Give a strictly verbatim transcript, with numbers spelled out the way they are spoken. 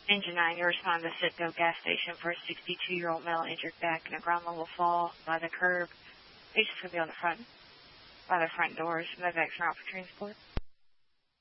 Engine nine, you respond to Citgo gas station for a sixty-two-year-old male injured back in a ground-level fall by the curb. He's just going to be on the front, by the front doors. Medvacs are out for transport.